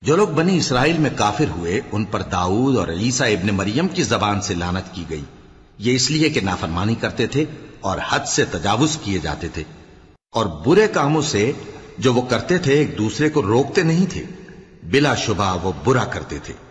जो लोग बनी इसराइल में काफिर हुए उन पर दाऊद और ईसा इब्न मरियम की जबान से लानत की गई, ये इसलिए कि नाफरमानी करते थे और हद से तजावुज किए जाते थे और बुरे कामों से जो वो करते थे एक दूसरे को रोकते नहीं थे, बिलाशुबा वो बुरा करते थे।